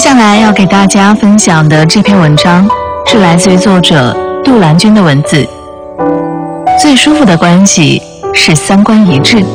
下来要给大家分享的这篇文章是来自于作者杜兰君的文字。最舒服的关系是三观一致。